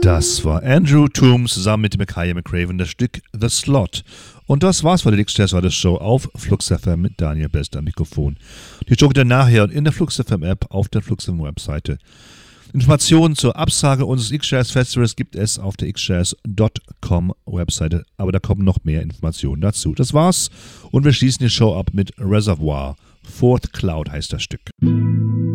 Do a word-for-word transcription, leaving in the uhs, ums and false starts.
Das war Andrew Toombs zusammen mit Micaiah McCraven, das Stück The Slot. Und das war's für die X-Jazz Radio Show auf Flux F M mit Daniel Best am Mikrofon. Die Show könnt ihr nachher in der Flux F M App auf der Flux F M Webseite. Informationen zur Absage unseres X-Jazz Festivals gibt es auf der x jazz Punkt com Webseite, aber da kommen noch mehr Informationen dazu. Das war's und wir schließen die Show ab mit Reservoir. Fourth Cloud heißt das Stück.